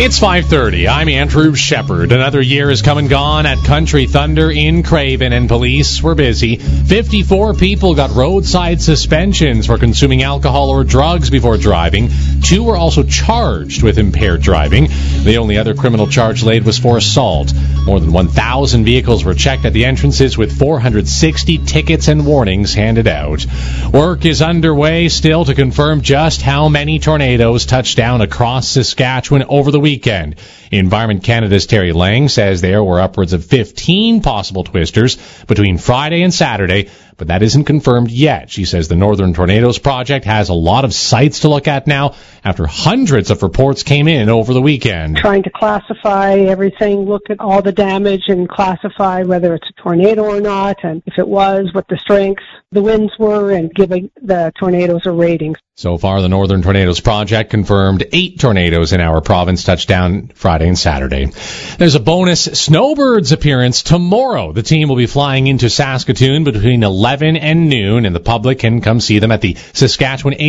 It's 5:30. I'm Andrew Shepard. Another year has come and gone at Country Thunder in Craven, and police were busy. 54 people got roadside suspensions for consuming alcohol or drugs before driving. 2 were also charged with impaired driving. The only other criminal charge laid was for assault. More than 1,000 vehicles were checked at the entrances, with 460 tickets and warnings handed out. Work is underway still to confirm just how many tornadoes touched down across Saskatchewan over the weekend. Environment Canada's Terry Lang says there were upwards of 15 possible twisters between Friday and Saturday, but that isn't confirmed yet. She says the Northern Tornadoes Project has a lot of sites to look at now after hundreds of reports came in over the weekend. Trying to classify everything, look at all the damage and classify whether it's a tornado or not, and if it was, what the strengths, the winds were, and giving the tornadoes a rating. So far, the Northern Tornadoes Project confirmed 8 tornadoes in our province touched down Friday and Saturday. There's a bonus Snowbirds appearance tomorrow. The team will be flying into Saskatoon between 11 and noon, and the public can come see them at the Saskatchewan